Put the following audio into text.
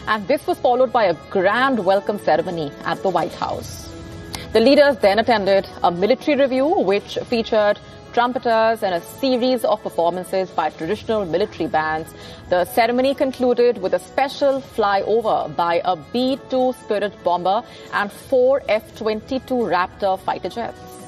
And this was followed by a grand welcome ceremony at the White House. The leaders then attended a military review which featured trumpeters and a series of performances by traditional military bands. The ceremony concluded with a special flyover by a B-2 Spirit bomber and 4 F-22 Raptor fighter jets.